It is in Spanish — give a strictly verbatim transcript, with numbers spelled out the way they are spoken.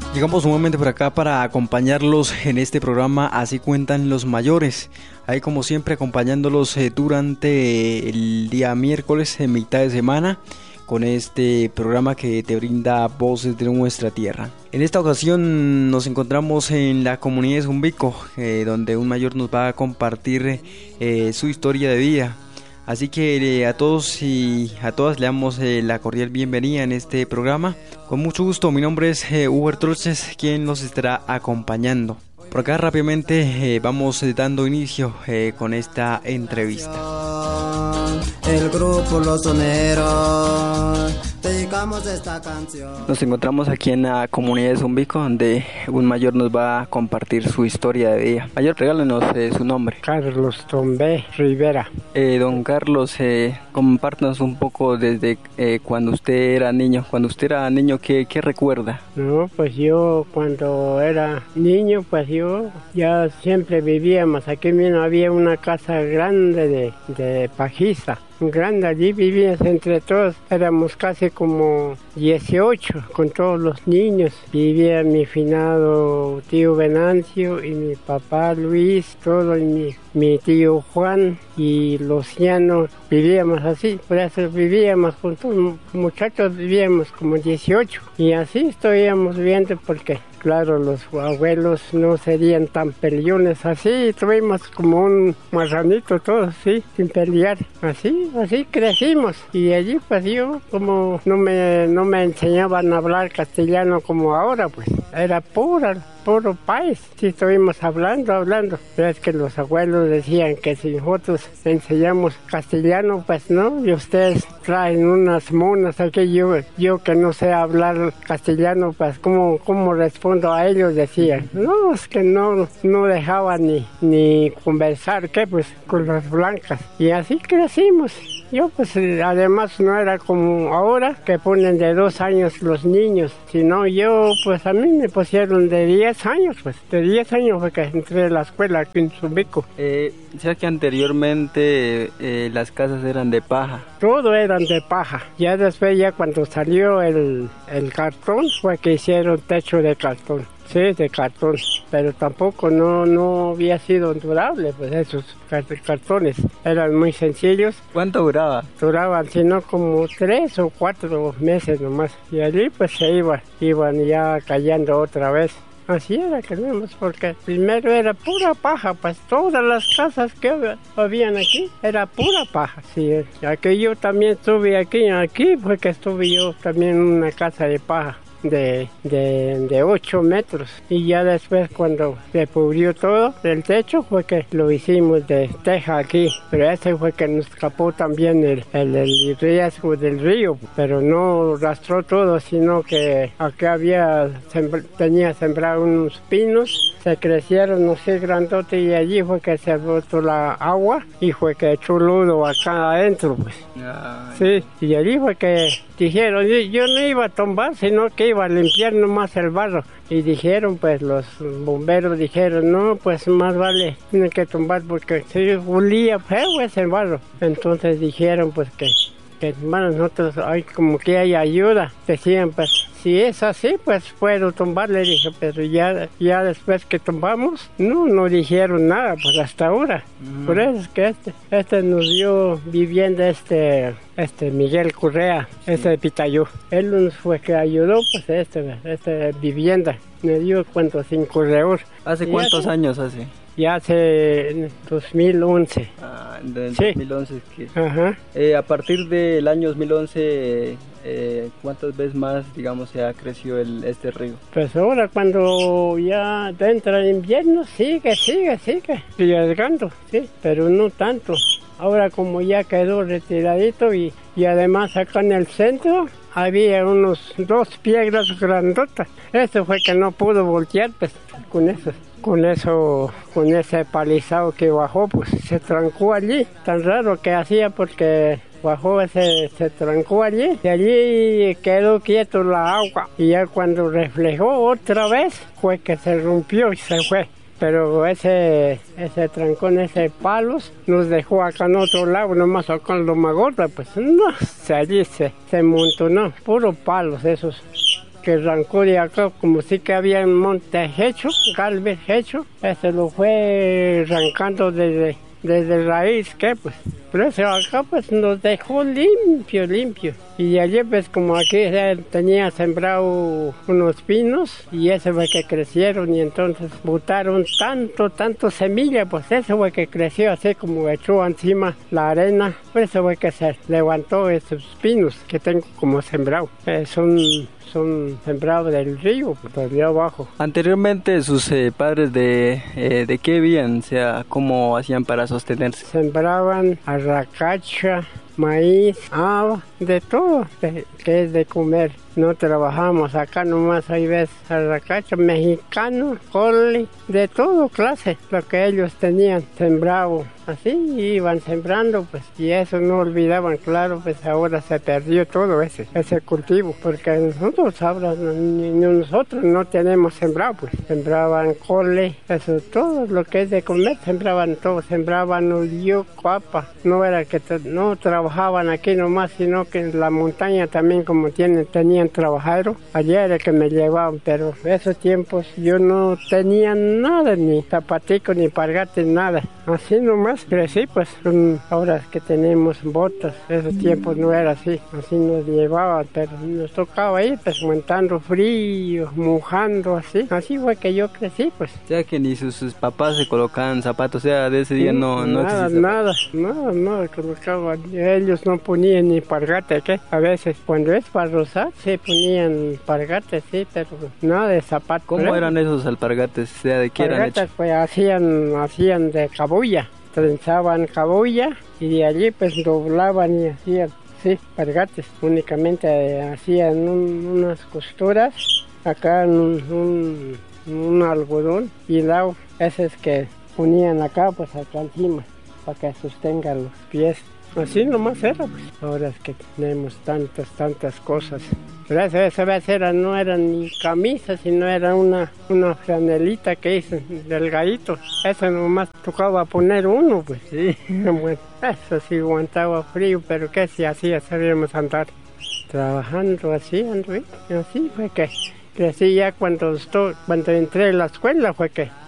Llegamos nuevamente por acá para acompañarlos en este programa Así Cuentan los Mayores. Ahí como siempre acompañándolos eh, durante el día miércoles en mitad de semana con este programa que te brinda voces de nuestra tierra. En esta ocasión nos encontramos en la comunidad de Zumbico, eh, donde un mayor nos va a compartir eh, su historia de vida. Así que eh, a todos y a todas le damos eh, la cordial bienvenida en este programa. Con mucho gusto, mi nombre es eh, Uber Troches, quien nos estará acompañando. Por acá rápidamente eh, vamos eh, dando inicio eh, con esta entrevista. El grupo Los Soneros, dedicamos esta canción. Nos encontramos aquí en la comunidad de Zumbico, donde un mayor nos va a compartir su historia de vida. Mayor, regálenos eh, su nombre. Carlos Tombé Rivera. Eh, don Carlos, eh, compártanos un poco desde eh, cuando usted era niño. Cuando usted era niño, ¿qué, qué recuerda? No, pues yo cuando era niño, pues yo ya siempre vivíamos. Aquí mismo había una casa grande de, de pajiza. Grande, allí vivíamos entre todos, éramos casi como dieciocho con todos los niños. Vivía mi finado tío Venancio y mi papá Luis, todo, y mi, mi tío Juan y Luciano. Vivíamos así, por eso vivíamos juntos, muchachos vivíamos como dieciocho y así estuvimos viendo porque claro, los abuelos no serían tan peleones así, tuvimos como un marranito todos, sí, sin pelear, así, así crecimos. Y allí pues yo, como no me, no me enseñaban a hablar castellano como ahora, pues era pura, puro país. Sí, estuvimos hablando, hablando, pero es que los abuelos decían que si nosotros enseñamos castellano, pues no, y ustedes traen unas monas aquí, yo, yo que no sé hablar castellano, pues ¿cómo, cómo respondo a ellos? Decían, no, es que no, no dejaban ni, ni conversar, ¿qué? Pues con las blancas, y así crecimos. Yo pues además no era como ahora que ponen de dos años los niños, sino yo pues a mí me pusieron de diez años, pues de diez años fue que entré a la escuela aquí en Zumbico. Eh, o sea que anteriormente eh, las casas eran de paja. Todo eran de paja, ya después ya cuando salió el, el cartón fue que hicieron techo de cartón. Sí, de cartón, pero tampoco no, no había sido durable, pues esos cartones eran muy sencillos. ¿Cuánto duraba? Duraban, sino como tres o cuatro meses nomás, y allí pues se iban, iban ya cayendo otra vez. Así era que vemos, porque primero era pura paja, pues todas las casas que habían aquí era pura paja. Sí, aquí yo también estuve aquí, aquí fue que estuve yo también en una casa de paja. De, de, de ocho metros y ya después cuando se cubrió todo el techo fue que lo hicimos de teja aquí, pero ese fue que nos escapó también el, el, el riesgo del río, pero no rastró todo, sino que aquí había sembr tenía sembrado unos pinos, se crecieron así grandote y allí fue que se botó la agua y fue que echó lodo acá adentro, pues. Ay. Sí, y allí fue que dijeron, yo, yo no iba a tumbar, sino que iba a limpiar nomás el barro. Y dijeron, pues los bomberos dijeron, no, pues más vale, tienen que tumbar porque se olía feo ese barro. Entonces dijeron, pues que, que hermano, nosotros hay como que hay ayuda. Decían, pues, si es así, pues puedo tumbar, le dije, pero ya, ya después que tumbamos, no, no dijeron nada, pues hasta ahora. Mm. Por eso es que este, este nos dio vivienda, este, este Miguel Correa, sí. Este de Pitayú. Él nos fue que ayudó, pues, este, este vivienda. Me dio cuánto, cinco euros. ¿Hace cuántos hace, años hace? Ya hace dos mil once. Ah, del sí. dos mil once. Que, Ajá. Eh, a partir del año dos mil once, eh, ¿cuántas veces más, digamos, se ha crecido el, este río? Pues ahora cuando ya entra el invierno, sigue, sigue, sigue, llegando, sí, pero no tanto. Ahora como ya quedó retiradito y, y además acá en el centro había unos dos piedras grandotas. Eso fue que no pudo voltear, pues, con eso. Con eso, con ese palizado que bajó, pues se trancó allí. Tan raro que hacía porque bajó, ese, se trancó allí. Y allí quedó quieto la agua. Y ya cuando reflejó otra vez, fue que se rompió y se fue. Pero ese, ese trancón, ese palos, nos dejó acá en otro lado, nomás acá en Loma Gorda, pues no, allí se, se montó, no, puro palos esos. que arrancó de acá, como sí que había un monte hecho, galvez hecho, ese lo fue arrancando desde, desde raíz, que pues, por eso acá pues nos dejó limpio, limpio. Y allí pues como aquí él tenía sembrado unos pinos y eso fue que crecieron y entonces botaron tanto, tanto semilla, pues eso fue que creció así como echó encima la arena, por eso fue que se levantó esos pinos que tengo como sembrado. Eh, son son sembrados del río, por allá abajo. Anteriormente sus eh, padres de, eh, de qué vivían, o sea, cómo hacían para sostenerse. Sembraban arracacha, maíz, haba, de todo de, que es de comer. No trabajamos acá nomás, hay veces arracacha, mexicano, cole, de todo clase, lo que ellos tenían sembrado. Así iban sembrando, pues, y eso no olvidaban, claro, pues ahora se perdió todo ese, ese cultivo, porque nosotros ahora, ni, ni nosotros no tenemos sembrado, pues, sembraban cole, eso, todo lo que es de comer, sembraban todo, sembraban olio, papa, no era que no trabajaban aquí nomás, sino que en la montaña también como tienen, tenían trabajadores, ayer era que me llevaban, pero esos tiempos yo no tenía nada, ni zapatico, ni pargate, nada, así nomás. Crecí, pues ahora que tenemos botas, esos tiempos no era así, así nos llevaban, pero nos tocaba ir pues montando frío, mojando así, así fue que yo crecí, pues. O sea que ni sus, sus papás se colocaban zapatos, o sea, de ese día no, no nada, existía. Nada, nada, no colocaban, ellos no ponían ni pargate, que a veces cuando es para rozar, se ponían pargates, sí, pero nada de zapatos. ¿Cómo pero, eran esos alpargates? O sea, ¿de qué eran hechos? Pues hacían, hacían de cabuya. Trenzaban cabuya y de allí pues doblaban y hacían, sí, pargates. Únicamente eh, hacían un, unas costuras acá en un, un, un algodón y luego esos que ponían acá pues acá encima para que sostengan los pies. Así nomás era, pues. Ahora es que tenemos tantas, tantas cosas. Pero eso, esa vez era, no eran ni camisas, sino era una, una franelita que hice, delgadito. Eso nomás tocaba poner uno, pues. Sí. Bueno, eso sí aguantaba frío, pero que si hacía, sabíamos andar trabajando así, anduve. Así fue que crecí ya cuando, estoy, cuando entré a la escuela, fue que